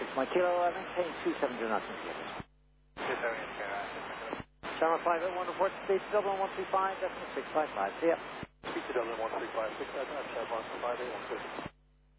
My Kilo, maintain 270 knots in the 270, Channel 581, report speed to Dublin 135, decimal 655. See ya. Speed to Dublin 1356, I've 15816.